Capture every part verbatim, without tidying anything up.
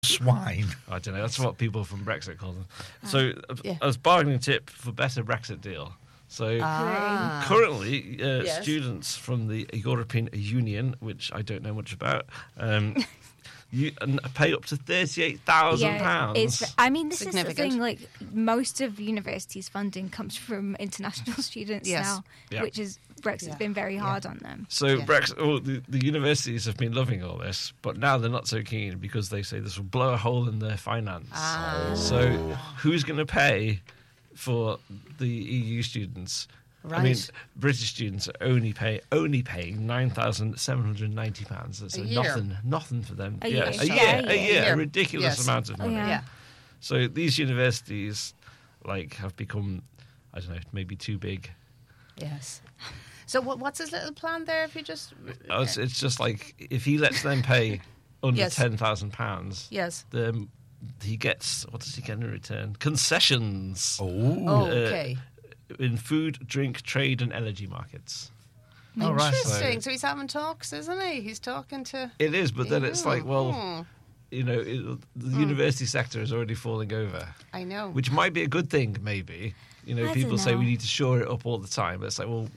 swine. I don't know. That's what people from Brexit call them. So, uh, yeah. as bargaining tip for better Brexit deal. So, Ah. currently, uh, Yes. students from the European Union, which I don't know much about, um, you uh, pay up to thirty-eight thousand pounds. it's, I mean, this is the Significant. thing. Like, most of universities' funding comes from international students Yes. now, Yeah. which is Brexit's Yeah. been very hard on them. So Yeah. Brexit, well, the, the universities have been loving all this, but now they're not so keen because they say this will blow a hole in their finance. Ah. So who's going to pay for the E U students? I mean, Right. British students are only pay only paying nine thousand seven hundred ninety pounds. That's A a year. nothing, nothing for them. A yeah, year. a So- year, Yeah, a a year, year. a ridiculous Yes. amount of money. Yeah. Yeah. So these universities, like, have become, I don't know, maybe too big. Yes. So what, what's his little plan there? If you just Oh, It's, it's just like if he lets them pay under Yes. ten thousand pounds, yes. the he gets, what does he get in return? Concessions Oh, Oh, Uh, okay. in food, drink, trade, and energy markets. all right. Interesting. So he's having talks, isn't he? He's talking to. It is, but then it's like, well, Hmm. you know, it, the university sector is already falling over, I know. which might be a good thing, maybe. You know, I people don't say we know. need to shore it up all the time, but it's like, well,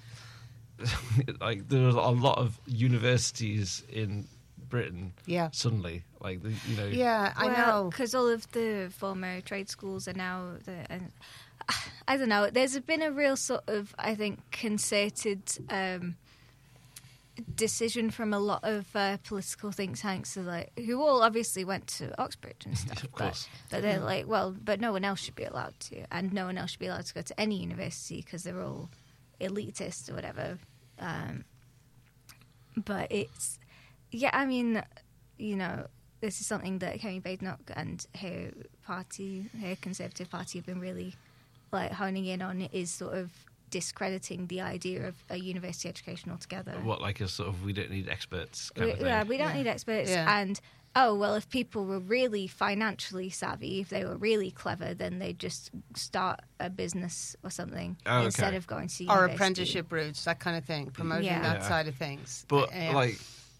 like there's a lot of universities in Britain Yeah. suddenly, like the, you know, Yeah, I know. Because all of the former trade schools are now the. And, I don't know. There's been a real sort of, I think, concerted um, decision from a lot of uh, political think tanks, so like who all obviously went to Oxbridge and stuff. Of but, course. but they're like, well, but no one else should be allowed to, and no one else should be allowed to go to any university because they're all elitist or whatever. Um, but it's, yeah, I mean, you know, this is something that Kemi Badenoch and her party, her Conservative Party, have been really like honing in on, is sort of discrediting the idea of a university education altogether. what like a sort of we don't need experts kind We, of thing. yeah, we don't Yeah. need experts. Yeah. And, oh, well, if people were really financially savvy, if they were really clever, then they'd just start a business or something Oh, okay. instead of going to Or university. apprenticeship routes, that kind of thing, promoting Yeah. that Yeah. side of things. But Uh, like,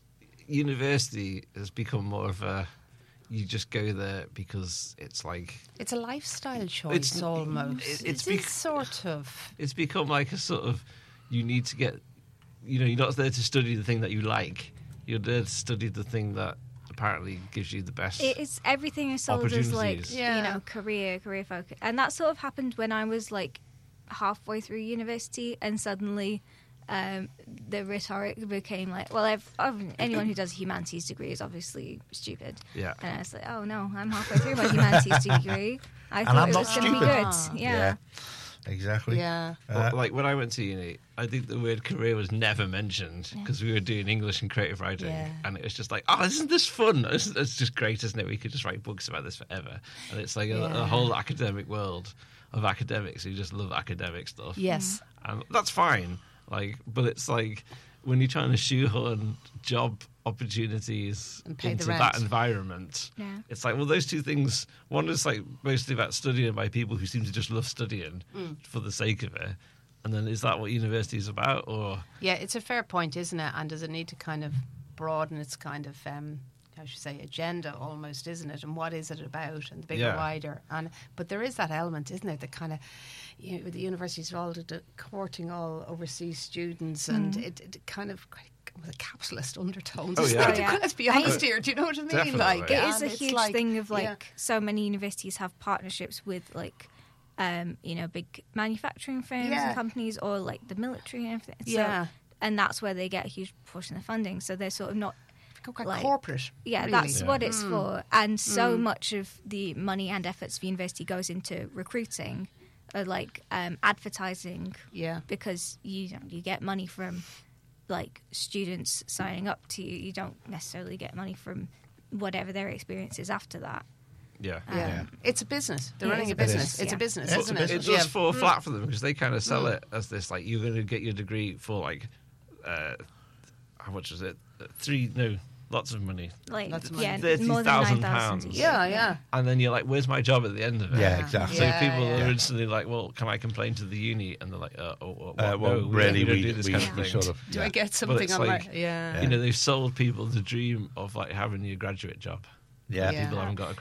university has become more of a you just go there because it's like it's a lifestyle choice It's- almost. it- It's it's bec- sort of. it's become like a sort of you need to get, you know, you're not there to study the thing that you like, you're there to study the thing that apparently gives you the best. It- It's everything is sold as like Opportunities. Yeah. you know career career focus, and that sort of happened when I was like halfway through university, and suddenly um, the rhetoric became like, well, I've, I've, anyone who does a humanities degree is obviously stupid. Yeah. And I was like, oh no, I'm halfway through my humanities degree. I thought I'm it not was going to be stupid. good. Yeah. exactly. Yeah. Uh, Well, like when I went to uni, I think the word career was never mentioned because we were doing English and creative writing, Yeah. and it was just like, oh, isn't this fun? It's, it's just great, isn't it? We could just write books about this forever, and it's like a, Yeah. a whole academic world of academics who just love academic stuff. Yes. and that's fine. Like, but it's like when you're trying to shoehorn job opportunities And pay the into rent. that environment, Yeah. it's like, well, those two things. One is like mostly about studying by people who seem to just love studying Mm. for the sake of it. And then is that what university is about, or Yeah, it's a fair point, isn't it? And does it need to kind of broaden its kind of, um, how should I say, agenda almost, isn't it? And what is it about, and the bigger, Yeah. wider. And but there is that element, isn't it? That kind of, you know, the universities are all d- courting all overseas students, and it, it kind of with a capitalist undertones. Oh, isn't yeah. it? Yeah. Let's be I- honest here. Do you know what I mean? Definitely. Like It and is a it's huge like- thing of like yeah. so many universities have partnerships with like um, you know big manufacturing firms Yeah. and companies, or like the military and everything. So, Yeah. and that's where they get a huge portion of the funding. So they're sort of not. Quite like- corporate. Yeah, really. that's Yeah. what it's Mm. for. And so much of the money and efforts of university goes into recruiting, or like um, advertising, Yeah. because you know, you get money from like students signing up to you. You don't necessarily get money from whatever their experience is after that. yeah, Yeah. Yeah. It's a business. They're Yeah, running a it's a business. business, It's a yeah. business, It's a isn't It it? does Yeah. fall flat for them because they kind of sell it as this like you're going to get your degree for like uh, how much is it? Uh, Three no, lots of money, Like That's yeah, thirty more than nine thousand thousand. pounds. Yeah, yeah. and then you're like, where's my job at the end of it? Yeah, exactly. So Yeah, people yeah. are instantly like, well, can I complain to the uni? And they're like, uh, oh, what, uh, what? well, no, really, we don't, we, do this we, kind of we thing. sort of. Do yeah. I get something it's on like- my... Yeah. You know, they've sold people the dream of like having your graduate job. Yeah. Yeah. People haven't got a